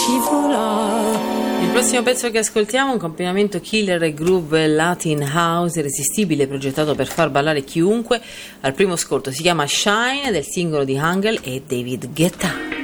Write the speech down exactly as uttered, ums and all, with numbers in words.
scivola. Il prossimo pezzo che ascoltiamo è un combinamento killer e groove Latin House irresistibile, progettato per far ballare chiunque. Al primo ascolto si chiama Shine, del singolo di Hangel e David Guetta.